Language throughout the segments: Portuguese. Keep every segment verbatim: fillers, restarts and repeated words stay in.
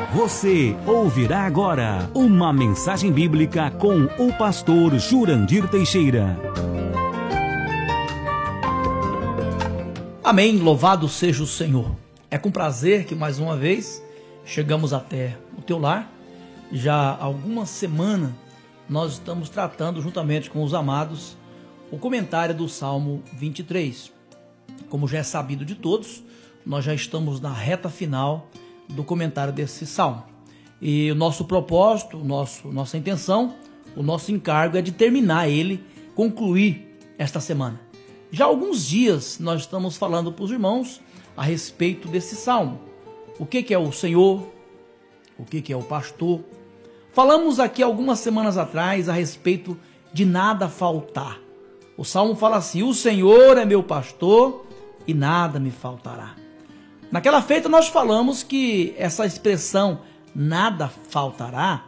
Você ouvirá agora uma mensagem bíblica com o pastor Jurandir Teixeira. Amém, louvado seja o Senhor. É com prazer que mais uma vez chegamos até o teu lar. Já há algumas semanas nós estamos tratando juntamente com os amados o comentário do Salmo vinte e três. Como já é sabido de todos, nós já estamos na reta final do comentário desse salmo. E o nosso propósito, nosso, nossa intenção, o nosso encargo é de terminar ele, concluir esta semana. Já há alguns dias nós estamos falando para os irmãos a respeito desse salmo. O que, que é o Senhor? O que, que é o pastor? Falamos aqui algumas semanas atrás a respeito de nada faltar. O salmo fala assim: o Senhor é meu pastor e nada me faltará. Naquela feita nós falamos que essa expressão nada faltará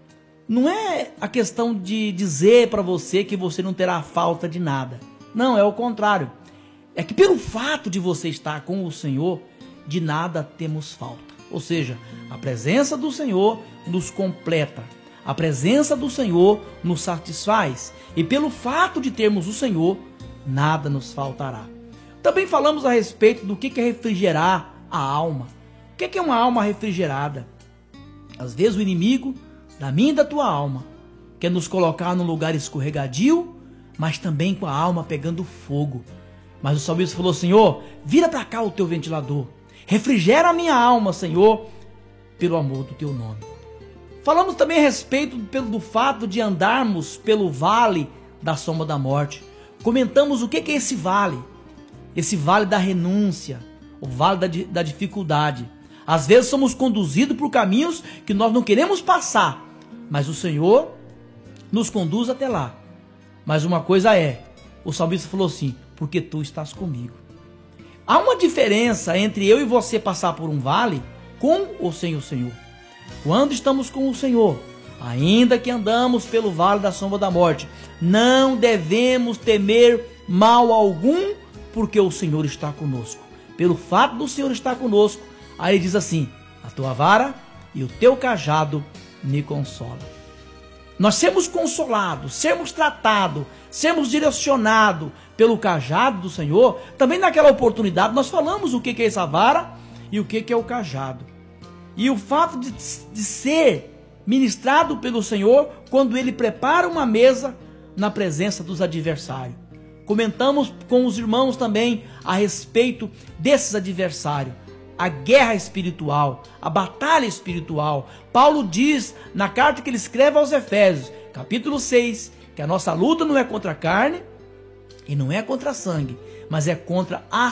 não é a questão de dizer para você que você não terá falta de nada. Não, é o contrário. É que pelo fato de você estar com o Senhor, de nada temos falta. Ou seja, a presença do Senhor nos completa. A presença do Senhor nos satisfaz. E pelo fato de termos o Senhor, nada nos faltará. Também falamos a respeito do que é refrigerar a alma. O que é uma alma refrigerada? Às vezes o inimigo da minha e da tua alma quer nos colocar num lugar escorregadio, mas também com a alma pegando fogo. Mas o salmista falou: Senhor, vira para cá o teu ventilador. Refrigera a minha alma, Senhor, pelo amor do teu nome. Falamos também a respeito do fato de andarmos pelo vale da sombra da morte. Comentamos o que é esse vale. Esse vale da renúncia, o vale da, da dificuldade. Às vezes somos conduzidos por caminhos que nós não queremos passar, mas o Senhor nos conduz até lá. Mas uma coisa é, o salmista falou assim: porque tu estás comigo. Há uma diferença entre eu e você passar por um vale com ou sem o Senhor. Quando estamos com o Senhor, ainda que andamos pelo vale da sombra da morte, não devemos temer mal algum, porque o Senhor está conosco. Pelo fato do Senhor estar conosco, aí ele diz assim: a tua vara e o teu cajado me consolam. Nós sermos consolados, sermos tratados, sermos direcionados pelo cajado do Senhor. Também naquela oportunidade nós falamos o que é essa vara e o que é o cajado. E o fato de, de ser ministrado pelo Senhor quando Ele prepara uma mesa na presença dos adversários. Comentamos com os irmãos também a respeito desses adversários. A guerra espiritual, a batalha espiritual. Paulo diz na carta que ele escreve aos Efésios, capítulo seis, que a nossa luta não é contra a carne e não é contra a sangue, mas é contra a